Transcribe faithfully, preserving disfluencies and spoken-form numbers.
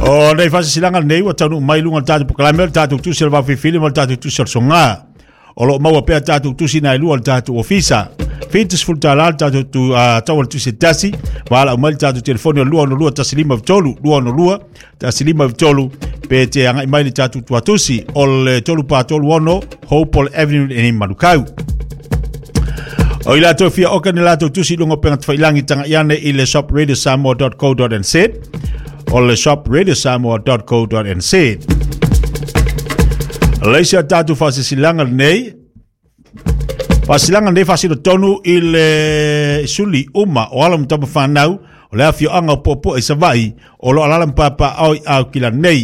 O nei fasi silanga nei wa tanu mai lunga tatu proklame tatu tu silva fi film tatu tu songa. O lo mau pe tatu tu sina lu tatu ofisa. Fitus full tala tatu tu tawal tu setasi. Wala mal tatu telefoni lu no lu taslima tolu lu no lu taslima tolu pe te anga mai tatu tu atusi ol tolu pa tolu ono Hopewell Avenue in Manukau. O ila to fia oka ni lato tu si lungo penga tfailangi tanga iane i le shop radio samoa dot co dot n z o le shop radio samoa dot co dot n z. Leisia tatu fasisilanga nei fasisilanga nei fasilo tonu i le suli uma o alam tapa whanau o le afio anga popo e savai o lo alalam papa au au kila nei